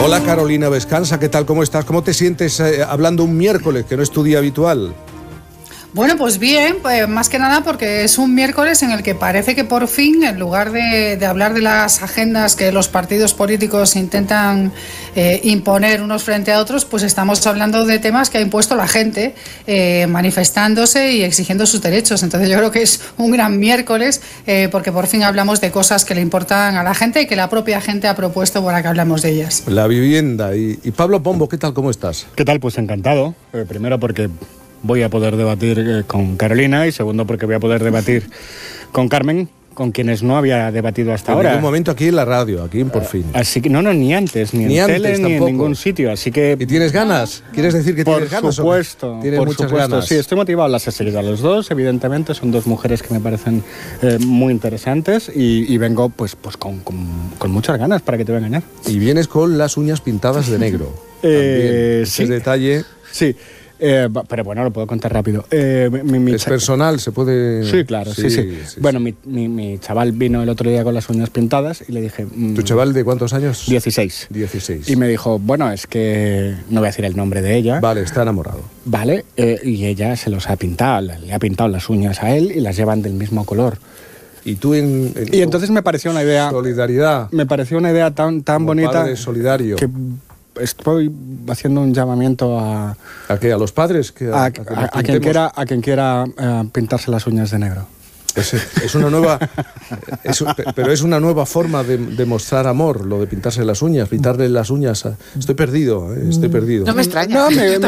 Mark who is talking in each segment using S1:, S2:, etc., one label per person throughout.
S1: Hola Carolina Vescanza, ¿qué tal? ¿Cómo estás? ¿Cómo te sientes hablando un miércoles, que no es tu día habitual?
S2: Bueno, pues bien, pues más que nada porque es un miércoles en el que parece que por fin, en lugar de hablar de las agendas que los partidos políticos intentan imponer unos frente a otros, pues estamos hablando de temas que ha impuesto la gente, manifestándose y exigiendo sus derechos. Entonces yo creo que es un gran miércoles porque por fin hablamos de cosas que le importan a la gente y que la propia gente ha propuesto para que hablemos de ellas.
S1: La vivienda. Y Pablo Pombo, ¿qué tal? ¿Cómo estás?
S3: ¿Qué tal? Pues encantado. Primero porque voy a poder debatir con Carolina y segundo porque voy a poder debatir con Carmen, con quienes no había debatido hasta ahora.
S1: En ningún momento aquí en la radio, aquí en Por Fin.
S3: Así que no, ni antes, ni en tele, ni en ningún sitio, así que...
S1: ¿Y tienes ganas? ¿Quieres decir que tienes ganas?
S3: Por supuesto,
S1: ¿Tienes muchas ganas?
S3: Sí, estoy motivado, las he seguido a los dos, evidentemente, son dos mujeres que me parecen muy interesantes y vengo pues con muchas ganas, para que te voy a engañar.
S1: Y vienes con las uñas pintadas de negro. También,
S3: sí.
S1: Ese detalle...
S3: Sí. Pero bueno, lo puedo contar rápido.
S1: ¿Es personal? ¿Se puede...?
S3: Sí, claro, sí. Bueno, mi chaval vino el otro día con las uñas pintadas y le dije...
S1: ¿Tu chaval de cuántos años?
S3: 16.
S1: 16.
S3: Y me dijo, bueno, es que... No voy a decir el nombre de ella.
S1: Vale, está enamorado.
S3: Vale, y ella se los ha pintado, le ha pintado las uñas a él y las llevan del mismo color.
S1: Y tú
S3: y entonces me pareció una idea...
S1: Solidaridad.
S3: Me pareció una idea tan bonita...
S1: Padre solidario.
S3: Que estoy haciendo un llamamiento a...
S1: ¿A qué? ¿A los padres?
S3: A quien quiera pintarse las uñas de negro.
S1: Es una nueva... pero es una nueva forma de mostrar amor, lo de pintarse las uñas, pintarle las uñas. Estoy perdido, estoy perdido.
S2: No me extraña.
S3: No,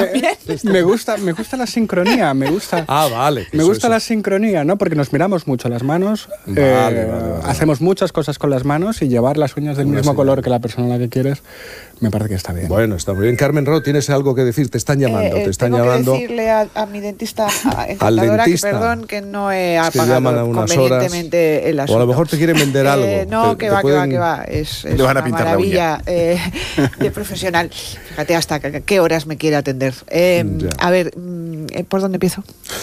S3: me gusta la sincronía, me gusta...
S1: Vale.
S3: Me gusta la sincronía, ¿no? Porque nos miramos mucho las manos,
S1: vale.
S3: hacemos muchas cosas con las manos y llevar las uñas del mismo color que la persona a la que quieres, me parece que está bien.
S1: Bueno, está muy bien. Carmen Ro, ¿tienes algo que decir? Te están llamando,
S4: tengo que decirle a mi dentista encantadora que perdón que no he apagado convenientemente el asunto.
S1: O a lo mejor te quieren vender algo.
S4: No, que va. Es una maravilla de profesional. Fíjate hasta qué horas me quiere atender. A ver, ¿por dónde empiezo?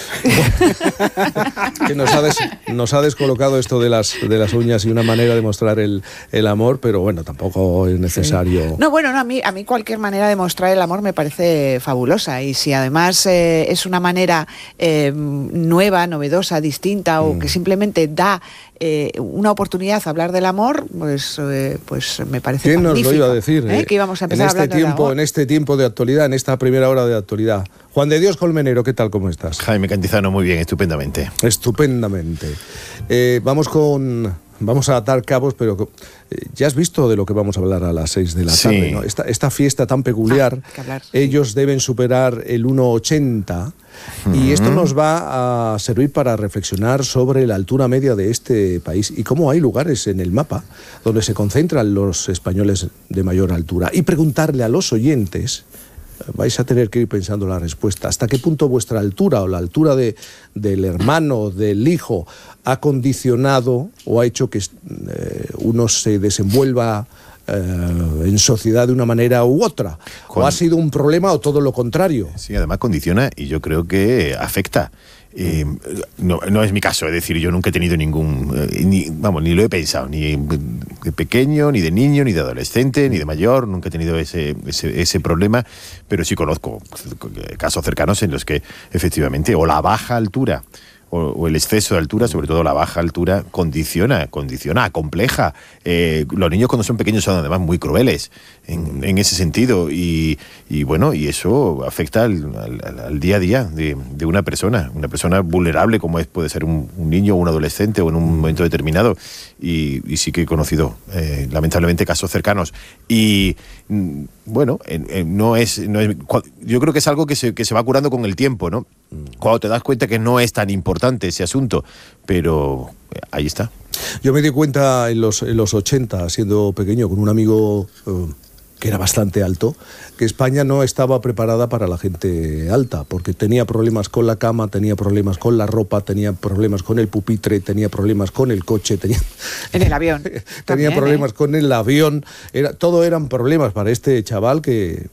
S1: Que nos ha descolocado esto de las uñas y una manera de mostrar el amor, pero bueno, tampoco es necesario.
S4: Sí. No, bueno, a mí cualquier manera de mostrar el amor me parece fabulosa, y si además es una manera nueva, novedosa, distinta, o que simplemente da una oportunidad a hablar del amor, pues me parece
S1: ¿Quién
S4: magnífico.
S1: nos lo iba a decir?
S4: Que íbamos a empezar hablando del amor.
S1: En este tiempo de actualidad, en esta primera hora de actualidad. Juan de Dios Colmenero, ¿qué tal? ¿Cómo estás?
S5: Jaime Cantizano, muy bien, estupendamente.
S1: Estupendamente. Vamos a atar cabos, pero ya has visto de lo que vamos a hablar a las 6 de la tarde, ¿no? Esta fiesta tan peculiar, ellos deben superar el 1,80 y esto nos va a servir para reflexionar sobre la altura media de este país y cómo hay lugares en el mapa donde se concentran los españoles de mayor altura, y preguntarle a los oyentes. Vais a tener que ir pensando la respuesta. ¿Hasta qué punto vuestra altura o la altura del hermano, del hijo, ha condicionado o ha hecho que uno se desenvuelva en sociedad de una manera u otra? ¿O ha sido un problema o todo lo contrario?
S5: Sí, además condiciona y yo creo que afecta. No es mi caso, es decir, yo nunca he tenido ni lo he pensado, ni de pequeño, ni de niño, ni de adolescente, ni de mayor, nunca he tenido ese problema, pero sí conozco casos cercanos en los que efectivamente o la baja altura o el exceso de altura, sobre todo la baja altura, condiciona, acompleja. Los niños cuando son pequeños son además muy crueles en ese sentido, y bueno, y eso afecta al día a día de una persona vulnerable como puede ser un niño o un adolescente o en un momento determinado, y sí que he conocido lamentablemente casos cercanos, y bueno, yo creo que es algo que se va curando con el tiempo, ¿no? Cuando te das cuenta que no es tan importante ese asunto, pero ahí está.
S1: Yo me di cuenta en los 80, siendo pequeño, con un amigo que era bastante alto, que España no estaba preparada para la gente alta, porque tenía problemas con la cama, tenía problemas con la ropa, tenía problemas con el pupitre, tenía problemas con el coche,
S4: en el avión.
S1: Tenía problemas con el avión. Todo eran problemas para este chaval que